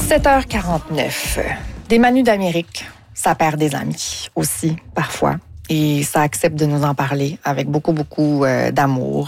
7h49. Des Manus d'Amérique, ça perd des amis aussi, parfois. Et ça accepte de nous en parler avec beaucoup, beaucoup d'amour.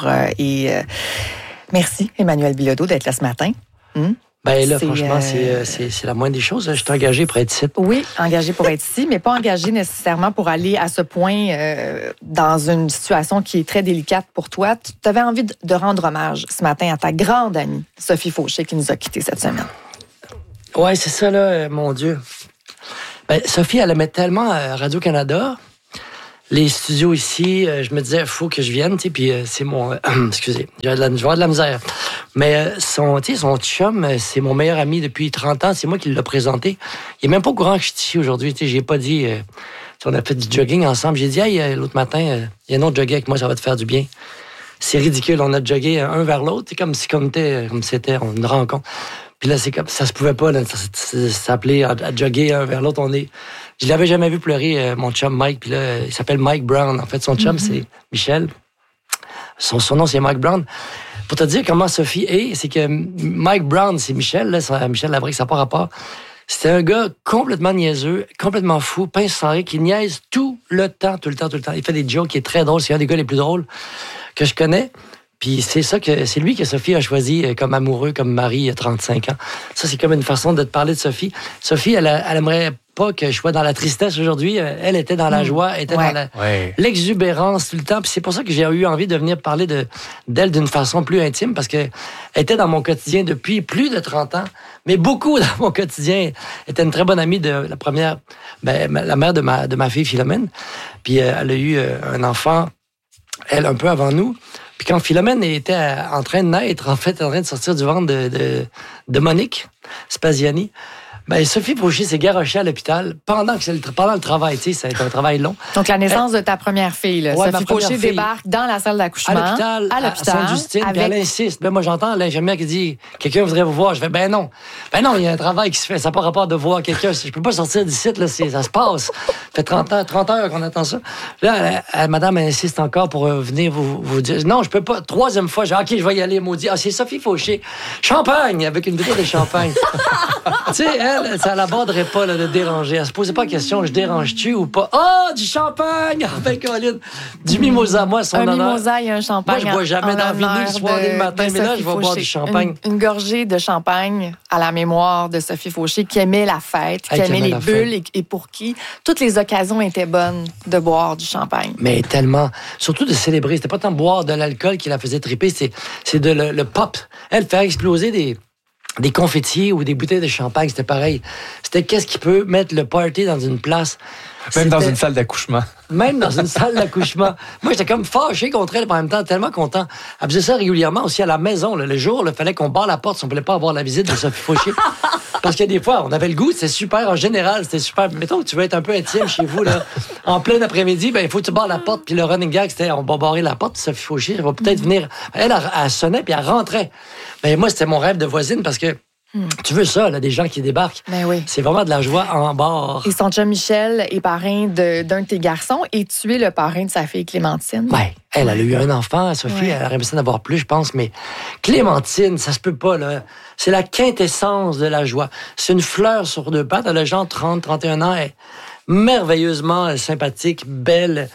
Merci, Emmanuel Bilodeau, d'être là ce matin. Ben là, franchement, c'est la moindre des choses. Je suis engagé pour être ici. Oui, engagé pour être ici, mais pas engagé nécessairement pour aller à ce point dans une situation qui est très délicate pour toi. Tu avais envie de rendre hommage ce matin à ta grande amie, Sophie Fauché, qui nous a quittés cette semaine. Oui, c'est ça, là, mon Dieu. Ben, Sophie, elle aimait tellement Radio-Canada, les studios ici, je me disais, il faut que je vienne, tu sais, puis c'est mon... excusez, je vais avoir de la misère. Mais son chum, c'est mon meilleur ami depuis 30 ans, c'est moi qui l'ai présenté. Il est même pas au courant que je suis ici aujourd'hui, tu sais, j'ai pas dit... on a fait du jogging ensemble, j'ai dit, hey, l'autre matin, il y a un autre jogger avec moi, ça va te faire du bien. C'est ridicule, on a jogué un vers l'autre, comme si c'était une rencontre. Puis là, c'est comme ça se pouvait pas, là, ça s'appelait à jogger un vers l'autre. Je l'avais jamais vu pleurer, mon chum Mike. Puis là, il s'appelle Mike Brown. En fait, son chum, c'est Michel. Son nom, c'est Mike Brown. Pour te dire comment Sophie est, c'est que Mike Brown, c'est Michel, là, Michel Labrique, ça n'a pas rapport. C'était un gars complètement niaiseux, complètement fou, pince sans rire, qui niaise tout le temps. Il fait des jokes, qui est très drôle. C'est un des gars les plus drôles que je connais. Puis c'est lui que Sophie a choisi comme amoureux, comme mari, il y a 35 ans. Ça, c'est comme une façon de te parler de Sophie. Sophie, elle aimerait pas que je sois dans la tristesse aujourd'hui. Elle était dans la joie, elle était dans l'exubérance tout le temps. Puis c'est pour ça que j'ai eu envie de venir parler d'elle d'une façon plus intime, parce qu'elle était dans mon quotidien depuis plus de 30 ans, mais beaucoup dans mon quotidien. Elle était une très bonne amie de la première, la mère de ma fille Philomène. Puis elle a eu un enfant, elle, un peu avant nous. Puis quand Philomène était en train de naître, en fait, en train de sortir du ventre de Monique Spaziani, ben Sophie Fauché s'est garochée à l'hôpital pendant le travail, tu sais, ça a été un travail long. Donc la naissance de ta première fille, là. Ouais, Sophie Fauché débarque dans la salle d'accouchement. À l'hôpital, à Sainte-Justine, puis elle insiste. Ben moi, j'entends l'infirmière qui dit « Quelqu'un voudrait vous voir ». Je fais « Ben non, il y a un travail qui se fait, ça n'a pas rapport de voir quelqu'un. Je peux pas sortir d'ici, là, ça se passe. Ça fait 30 heures qu'on attend ça. » Là, madame elle insiste encore pour venir vous dire « Non, je peux pas. » Troisième fois, j'ai dit « OK, je vais y aller, maudit. » Ah, c'est Sophie Fauché. Champagne, avec une bouteille de champagne. Tu sais, elle, ça l'aborderait pas là, de déranger. Elle se posait pas la question, je dérange-tu ou pas? Oh, du champagne! Ben, Colin, du mimosa, moi, son honneur. Un mimosa et un champagne. Moi, je bois jamais dans la vie, ni le soir, ni le matin, mais là, je vais boire du champagne. Une gorgée de champagne à la mémoire de Sophie Fauché, qui aimait la fête, qui aimait les bulles et pour qui toutes les occasions étaient bonnes de boire du champagne. Mais tellement, surtout de célébrer. C'était pas tant boire de l'alcool qui la faisait triper, c'est le pop. Elle fait exploser des confettiers ou des bouteilles de champagne, c'était pareil. C'était qu'est-ce qui peut mettre le party dans une place. Même dans une salle d'accouchement. Même dans une salle d'accouchement. Moi, j'étais comme fâché contre elle, en même temps, tellement content. Elle faisait ça régulièrement aussi à la maison. Là. Le jour, il fallait qu'on barre la porte si on ne voulait pas avoir la visite de Sophie Fauché. Parce que des fois, on avait le goût, c'était super. En général, c'était super. Mettons que tu veux être un peu intime chez vous, là. En plein après-midi, il faut que tu barres la porte. Puis le running gag, c'était on va barrer la porte. Sophie Fauché, elle va peut-être venir. Elle sonnait, puis elle rentrait. Moi, c'était mon rêve de voisine parce que tu veux ça, là, des gens qui débarquent. Ben oui. C'est vraiment de la joie en bord. Et son chum Michel est parrain d'un de tes garçons et tu es le parrain de sa fille Clémentine. Oui, elle a eu un enfant, Sophie, elle aurait aimé ça d'avoir plus, je pense, mais Clémentine, ça se peut pas, là. C'est la quintessence de la joie. C'est une fleur sur deux pattes, elle a genre 30, 31 ans, elle merveilleusement sympathique, belle,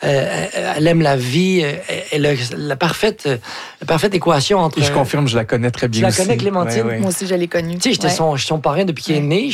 elle aime la vie, elle a la parfaite équation entre... Et je confirme, je la connais très bien aussi. Tu la connais, Clémentine? Oui. Moi aussi, je l'ai connue. Tu sais, j'étais son parrain depuis qu'il est né.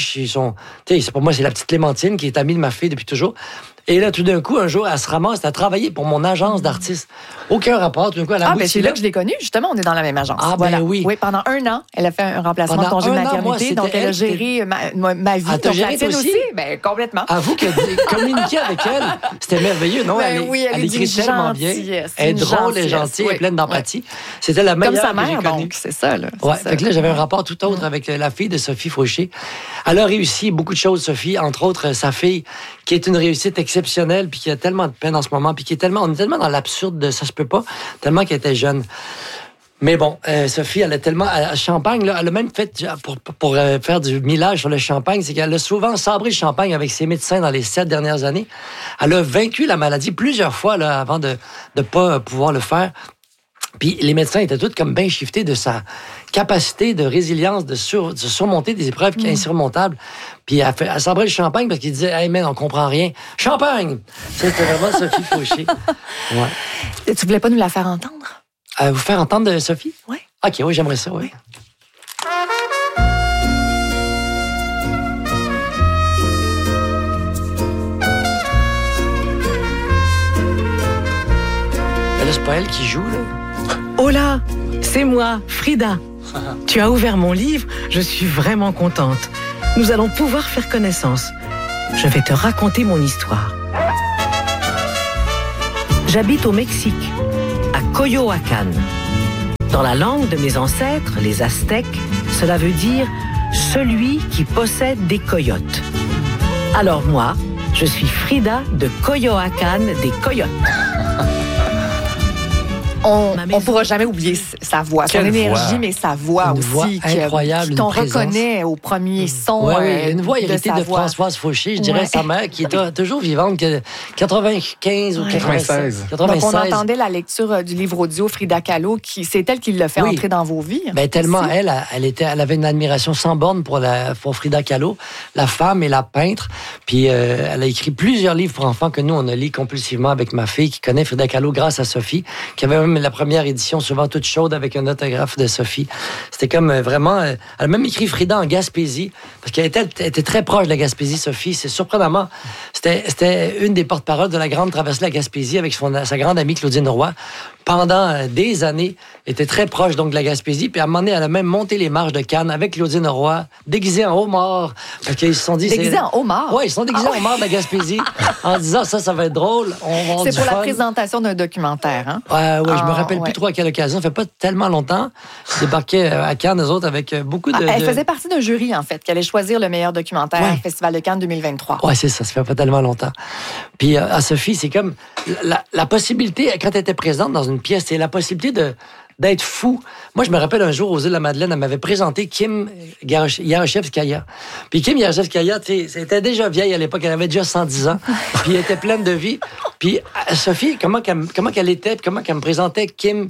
Pour moi, c'est la petite Clémentine qui est amie de ma fille depuis toujours. Et là, tout d'un coup, un jour, elle se ramasse à travailler pour mon agence d'artistes. Aucun rapport. Tout d'un coup, elle a c'est là que je l'ai connue. Justement, on est dans la même agence. Ah, voilà. ben oui. Oui, pendant 1 an, elle a fait un remplacement de congé de maternité. Donc, elle a géré ma vie. Donc, la tienne aussi? Ben, complètement. Avoue que communiquer avec elle, c'était merveilleux, non? Ben, elle écrit tellement bien. Elle est drôle, elle est gentille, elle est pleine d'empathie. C'était la meilleure comme sa mère, que j'ai connue. donc, c'est ça, là. Ouais, fait que là, j'avais un rapport tout autre avec la fille de Sophie Fauché. Elle a réussi beaucoup de choses, Sophie, entre autres, sa fille, qui est une réussite exceptionnelle, puis qui a tellement de peine en ce moment, puis on est tellement dans l'absurde de ça se peut pas, tellement qu'elle était jeune. Mais bon, Sophie, elle a tellement... À Champagne, là, elle a même fait, pour faire du millage sur le champagne, c'est qu'elle a souvent sabré le champagne avec ses médecins dans les 7 dernières années. Elle a vaincu la maladie plusieurs fois là, avant de ne pas pouvoir le faire. Puis les médecins étaient tous comme bien shiftés de sa capacité de résilience, de surmonter des épreuves insurmontables. Puis elle sabrait le champagne parce qu'il disait « Hey, man, on comprend rien. Champagne! » C'était vraiment Sophie Fauché. Ouais. Tu voulais pas nous la faire entendre? Vous faire entendre Sophie? Oui. OK, oui, j'aimerais ça, oui. Là, c'est pas elle qui joue, là. Hola, c'est moi, Frida. Tu as ouvert mon livre, je suis vraiment contente. Nous allons pouvoir faire connaissance. Je vais te raconter mon histoire. J'habite au Mexique, à Coyoacán. Dans la langue de mes ancêtres, les Aztèques, cela veut dire « celui qui possède des coyotes ». Alors moi, je suis Frida de Coyoacán des Coyotes. On ne pourra jamais oublier sa voix, son énergie, mais sa voix aussi. Incroyable, qu'on reconnaît au premier son. Oui, une voix héritée de Françoise Fauché, je dirais sa mère, qui est toujours vivante, que 95 ou 96. Donc, on entendait la lecture du livre audio Frida Kahlo, c'est elle qui l'a fait entrer dans vos vies. Ben, tellement elle avait une admiration sans borne pour Frida Kahlo, la femme et la peintre. Puis elle a écrit plusieurs livres pour enfants que nous, on a lu compulsivement avec ma fille, qui connaît Frida Kahlo grâce à Sophie, qui avait même la première édition, souvent toute chaude, avec un autographe de Sophie. C'était comme vraiment... elle a même écrit Frida en Gaspésie, parce qu'elle était très proche de la Gaspésie, Sophie. C'est surprenamment... C'était une des porte-paroles de la grande traversée de la Gaspésie avec sa grande amie Claudine Roy. Pendant des années, était très proche donc de la Gaspésie. Puis à un moment donné, elle a même monté les marches de Cannes avec Claudine Roy, déguisée en homard. Parce qu'ils se sont dit... Déguisée en homard? Oui, ils se sont déguisés en homard de la Gaspésie en disant ça va être drôle. C'est pour la présentation d'un documentaire, hein? Oui, je me rappelle plus trop à quelle occasion. Ça fait pas tellement longtemps. Je débarquais à Cannes, eux autres, avec beaucoup de... Elle faisait partie d'un jury, en fait, qui allait choisir le meilleur documentaire au Festival de Cannes 2023. Oui, c'est ça. Ça fait pas tellement longtemps. Puis à Sophie, c'est comme la possibilité, quand elle était présente dans une pièce, c'est la possibilité d'être fou. Moi, je me rappelle un jour, aux Îles-de-la-Madeleine, elle m'avait présenté Kim Yaroshevskaya. Puis Kim Yaroshevskaya, c'était déjà vieille à l'époque, elle avait déjà 110 ans, puis elle était pleine de vie. Puis Sophie, comment qu'elle était, puis comment qu'elle me présentait Kim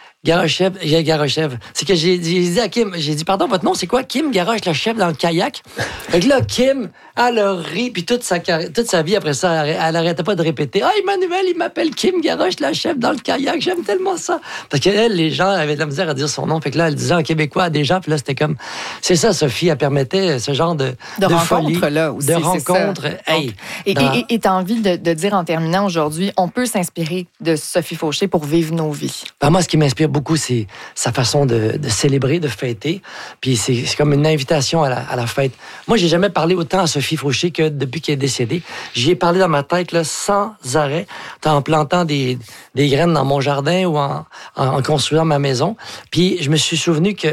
Garochev. C'est que j'ai dit à Kim, j'ai dit, pardon, votre nom, c'est quoi? Kim Garoche, le chef dans le kayak. Fait que là, Kim, elle a ri, puis toute sa vie, après ça, elle arrêtait pas de répéter, « Ah, Emmanuel, il m'appelle Kim Garoche, la chef dans le kayak, j'aime tellement ça. » Parce qu'elle, les gens avaient de la misère à dire son nom. Fait que là, elle disait en québécois à des gens, puis là, c'était comme... C'est ça, Sophie, elle permettait ce genre de folie, là aussi, de rencontre. Hey, et t'as envie de dire en terminant aujourd'hui, on peut s'inspirer de Sophie Fauché pour vivre nos vies. Ben, moi, ce qui m'inspire beaucoup, c'est sa façon de célébrer, de fêter. Puis c'est comme une invitation à la fête. Moi, j'ai jamais parlé autant à Sophie Fauché que depuis qu'elle est décédée. J'y ai parlé dans ma tête là, sans arrêt, en plantant des graines dans mon jardin ou en construisant ma maison. Puis je me suis souvenu que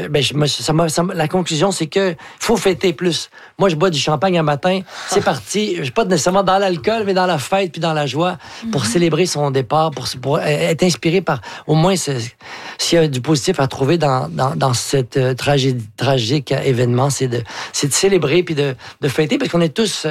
la conclusion, c'est que faut fêter plus. Moi, je bois du champagne un matin, c'est parti. Je suis pas nécessairement dans l'alcool, mais dans la fête puis dans la joie pour célébrer son départ, pour être inspiré par au moins s'il y a du positif à trouver dans cette tragique événement, c'est de célébrer puis de fêter, parce qu'on est tous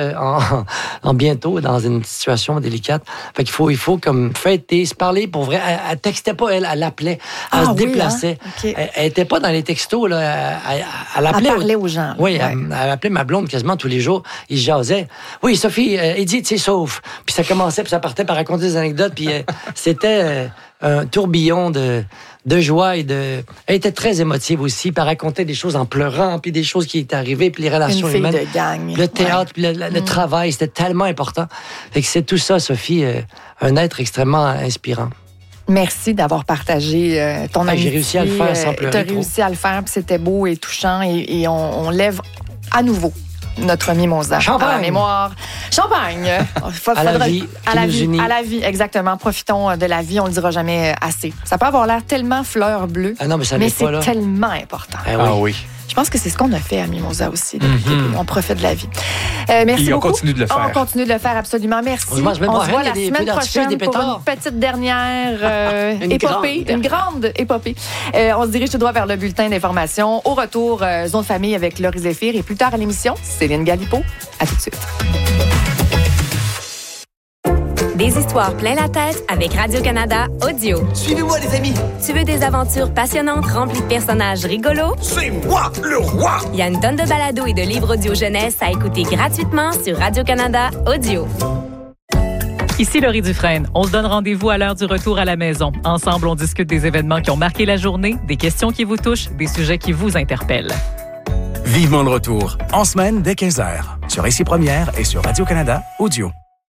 en bientôt dans une situation délicate. Fait qu'il faut comme fêter, se parler pour vrai. Elle textait pas, elle appelait, elle se déplaçait. Hein? Okay. Elle était pas dans les textos, là. Elle appelait. Elle parlait aux gens. Oui, elle appelait ma blonde quasiment tous les jours. Ils se jasaient. Oui, Sophie, Edith, c'est sauf. Puis ça commençait, puis ça partait par raconter des anecdotes, puis c'était un tourbillon de joie et Elle était très émotive aussi, puis elle racontait des choses en pleurant, puis des choses qui étaient arrivées, puis les relations humaines. Une fille de gang. Le théâtre, puis le travail, c'était tellement important. Fait que c'est tout ça, Sophie, un être extrêmement inspirant. Merci d'avoir partagé ton amitié. J'ai réussi à le faire sans pleurer. Tu as réussi à le faire, puis c'était beau et touchant, et on lève à nouveau notre mimosa. Champagne. À la mémoire. Champagne. À la vie. À la vie, exactement. Profitons de la vie, on le dira jamais assez. Ça peut avoir l'air tellement fleur bleue, mais c'est tellement important. Ah oui. Je pense que c'est ce qu'on a fait à Mimosa aussi. On profite de la vie. Merci et on beaucoup. continue de le faire. On continue de le faire, absolument. Merci. On se voit la semaine prochaine pour une petite dernière épopée, une grande épopée. On se dirige tout droit vers le bulletin d'information. Au retour, Zone Famille avec Laurie Zéphir. Et plus tard à l'émission, Céline Galipo. À tout de suite. Des histoires plein la tête avec Radio-Canada Audio. Suivez-moi, les amis! Tu veux des aventures passionnantes remplies de personnages rigolos? C'est moi, le roi! Il y a une tonne de balados et de livres audio jeunesse à écouter gratuitement sur Radio-Canada Audio. Ici Laurie Dufresne. On se donne rendez-vous à l'heure du retour à la maison. Ensemble, on discute des événements qui ont marqué la journée, des questions qui vous touchent, des sujets qui vous interpellent. Vivement le retour, en semaine dès 15h, sur ICI Première et sur Radio-Canada Audio.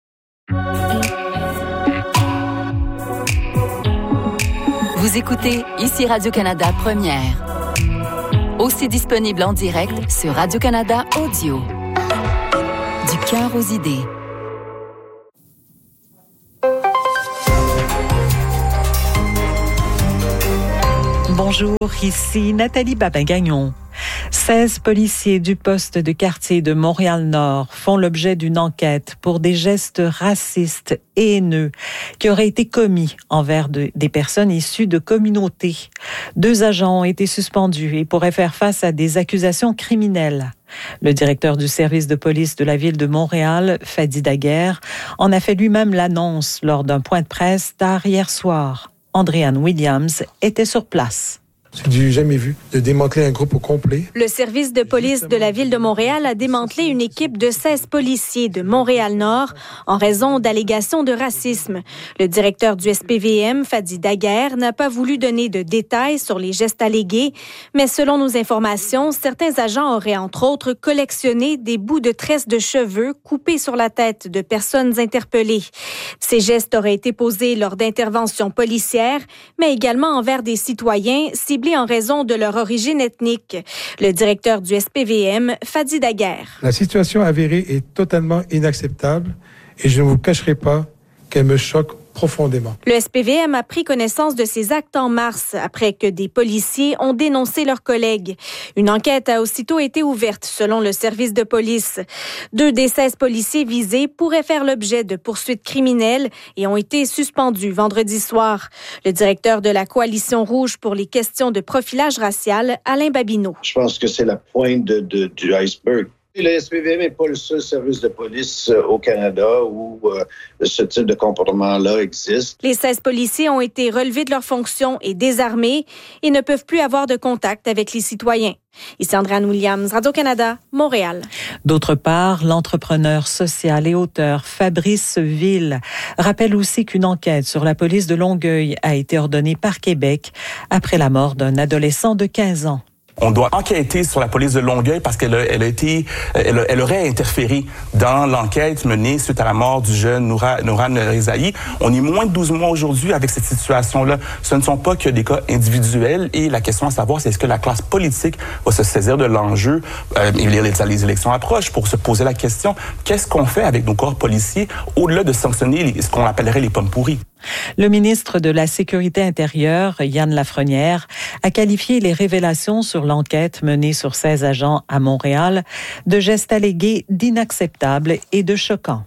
Vous écoutez ICI Radio-Canada Première. Aussi disponible en direct sur Radio-Canada Audio. Du cœur aux idées. Bonjour, ici Nathalie Babin-Gagnon. 16 policiers du poste de quartier de Montréal-Nord font l'objet d'une enquête pour des gestes racistes et haineux qui auraient été commis envers des personnes issues de communautés. 2 agents ont été suspendus et pourraient faire face à des accusations criminelles. Le directeur du service de police de la ville de Montréal, Fadi Daguerre, en a fait lui-même l'annonce lors d'un point de presse tard hier soir. Andréanne Williams était sur place. C'est du jamais vu, de démanteler un groupe au complet. Le service de police de la Ville de Montréal a démantelé une équipe de 16 policiers de Montréal-Nord en raison d'allégations de racisme. Le directeur du SPVM, Fadi Daguerre, n'a pas voulu donner de détails sur les gestes allégués, mais selon nos informations, certains agents auraient entre autres collectionné des bouts de tresses de cheveux coupés sur la tête de personnes interpellées. Ces gestes auraient été posés lors d'interventions policières, mais également envers des citoyens ciblés en raison de leur origine ethnique. Le directeur du SPVM, Fadi Daguerre. La situation avérée est totalement inacceptable et je ne vous cacherai pas qu'elle me choque profondément. Le SPVM a pris connaissance de ces actes en mars après que des policiers ont dénoncé leurs collègues. Une enquête a aussitôt été ouverte selon le service de police. 2 des 16 policiers visés pourraient faire l'objet de poursuites criminelles et ont été suspendus vendredi soir. Le directeur de la Coalition rouge pour les questions de profilage racial, Alain Babineau. Je pense que c'est la pointe du iceberg. Le SPVM n'est pas le seul service de police au Canada où ce type de comportement-là existe. Les 16 policiers ont été relevés de leurs fonctions et désarmés et ne peuvent plus avoir de contact avec les citoyens. Ici Andréanne Williams, Radio-Canada, Montréal. D'autre part, l'entrepreneur social et auteur Fabrice Ville rappelle aussi qu'une enquête sur la police de Longueuil a été ordonnée par Québec après la mort d'un adolescent de 15 ans. On doit enquêter sur la police de Longueuil parce qu'elle aurait interféré dans l'enquête menée suite à la mort du jeune Nouran Rezaï. On est moins de 12 mois aujourd'hui avec cette situation-là. Ce ne sont pas que des cas individuels et la question à savoir, c'est est-ce que la classe politique va se saisir de l'enjeu? Les élections approchent pour se poser la question, qu'est-ce qu'on fait avec nos corps policiers au-delà de sanctionner ce qu'on appellerait les pommes pourries? Le ministre de la Sécurité intérieure, Yann Lafrenière, a qualifié les révélations sur l'enquête menée sur 16 agents à Montréal de gestes allégués d'inacceptables et de choquants.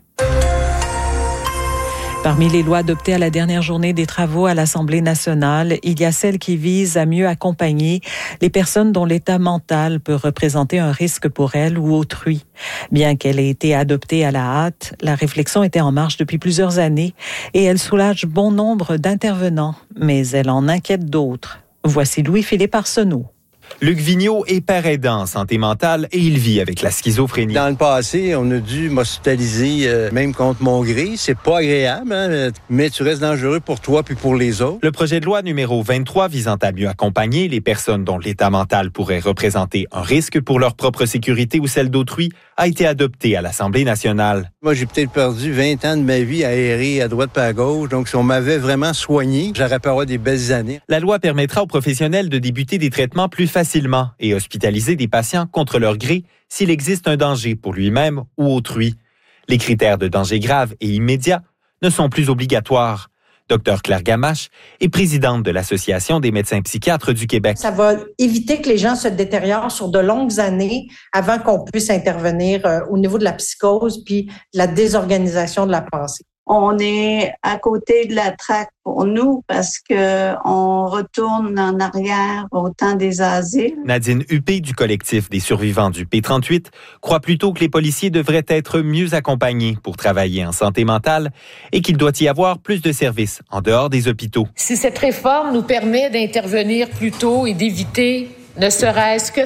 Parmi les lois adoptées à la dernière journée des travaux à l'Assemblée nationale, il y a celle qui vise à mieux accompagner les personnes dont l'état mental peut représenter un risque pour elles ou autrui. Bien qu'elle ait été adoptée à la hâte, la réflexion était en marche depuis plusieurs années et elle soulage bon nombre d'intervenants, mais elle en inquiète d'autres. Voici Louis-Philippe Arsenault. Luc Vigneault est père aidant en santé mentale et il vit avec la schizophrénie. Dans le passé, on a dû m'hospitaliser même contre mon gré. C'est pas agréable, hein, mais tu restes dangereux pour toi puis pour les autres. Le projet de loi numéro 23 visant à mieux accompagner les personnes dont l'état mental pourrait représenter un risque pour leur propre sécurité ou celle d'autrui a été adopté à l'Assemblée nationale. Moi, j'ai peut-être perdu 20 ans de ma vie à errer à droite et à gauche. Donc, si on m'avait vraiment soigné, j'aurais pu avoir des belles années. La loi permettra aux professionnels de débuter des traitements plus facilement et hospitaliser des patients contre leur gré s'il existe un danger pour lui-même ou autrui. Les critères de danger grave et immédiat ne sont plus obligatoires. Dr Claire Gamache est présidente de l'Association des médecins psychiatres du Québec. Ça va éviter que les gens se détériorent sur de longues années avant qu'on puisse intervenir au niveau de la psychose puis de la désorganisation de la pensée. On est à côté de la traque pour nous parce que on retourne en arrière au temps des asiles. Nadine Huppé du collectif des survivants du P38 croit plutôt que les policiers devraient être mieux accompagnés pour travailler en santé mentale et qu'il doit y avoir plus de services en dehors des hôpitaux. Si cette réforme nous permet d'intervenir plus tôt et d'éviter ne serait-ce que